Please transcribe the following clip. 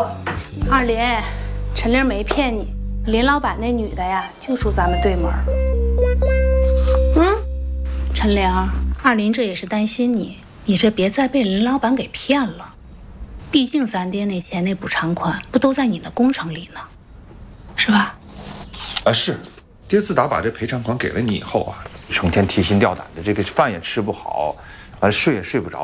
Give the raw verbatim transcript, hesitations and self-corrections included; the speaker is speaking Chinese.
夫，二林，陈玲没骗你，林老板那女的呀，就住咱们对门。嗯，陈玲，二林这也是担心你，你这别再被林老板给骗了。毕竟咱爹那钱那补偿款不都在你那工程里呢，是吧？ 啊，是。爹自打把这赔偿款给了你以后啊，成天提心吊胆的，这个饭也吃不好，完了睡也睡不着。